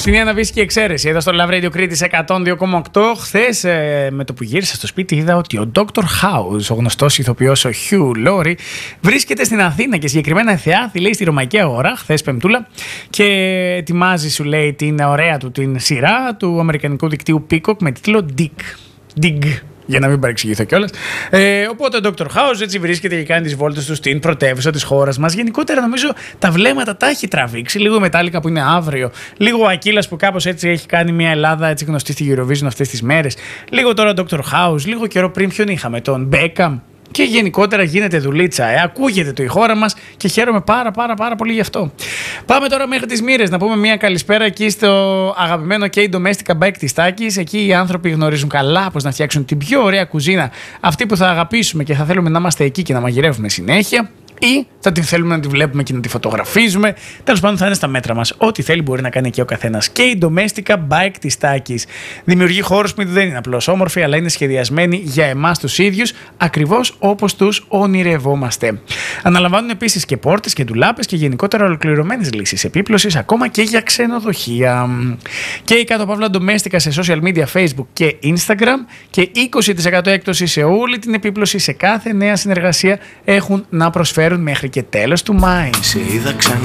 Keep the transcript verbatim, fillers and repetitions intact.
Στην ένα βρίσκει εξαίρεση. Εδώ στο Love Radio Κρήτης εκατόν δύο κόμμα οκτώ. Χθες ε, με το που γύρισα στο σπίτι είδα ότι ο Doctor House, ο γνωστός ηθοποιός ο Hugh Laurie, βρίσκεται στην Αθήνα και συγκεκριμένα Θεάθη, λέει, στη Ρωμαϊκή Αγορά, χθες Πεμπτούλα, και ετοιμάζει, σου λέει, την ωραία του την σειρά του αμερικανικού δικτύου Peacock με τίτλο Dig. Dig. Για να μην παρεξηγηθώ κιόλας. Ε, οπότε ο Doctor House έτσι βρίσκεται και κάνει τις βόλτες του στην πρωτεύουσα της χώρας μας. Γενικότερα νομίζω τα βλέμματα τα έχει τραβήξει. Λίγο η Metallica που είναι αύριο. Λίγο ο Ακύλας που κάπως έτσι έχει κάνει μια Ελλάδα έτσι γνωστή στη Eurovision αυτές τις μέρες. Λίγο τώρα ο Doctor House. Λίγο καιρό πριν ποιον είχαμε, τον Beckham. Και γενικότερα γίνεται δουλίτσα. Ε, ακούγεται το η χώρα μας και χαίρομαι πάρα πάρα πάρα πολύ γι' αυτό. Πάμε τώρα μέχρι τις Μοίρες να πούμε μια καλησπέρα εκεί στο αγαπημένο K Domestica Bike της Τάκης. Εκεί οι άνθρωποι γνωρίζουν καλά πώς να φτιάξουν την πιο ωραία κουζίνα, αυτή που θα αγαπήσουμε και θα θέλουμε να είμαστε εκεί και να μαγειρεύουμε συνέχεια. Ή θα την θέλουμε να τη βλέπουμε και να τη φωτογραφίζουμε. Τέλος πάντων, θα είναι στα μέτρα μας. Ό,τι θέλει μπορεί να κάνει και ο καθένας. Και η Domestica Bike της Τάκης δημιουργεί χώρους που δεν είναι απλώς όμορφοι, αλλά είναι σχεδιασμένοι για εμάς τους ίδιους, ακριβώς όπως τους ονειρευόμαστε. Αναλαμβάνουν επίσης και πόρτες και ντουλάπες και γενικότερα ολοκληρωμένες λύσεις επίπλωσης, ακόμα και για ξενοδοχεία. Και η κάτω παύλα Domestica σε social media, Facebook και Instagram, και είκοσι τοις εκατό έκπτωση σε όλη την επίπλωση σε κάθε νέα συνεργασία έχουν να προσφέρουν μέχρι και τέλος του Μάη.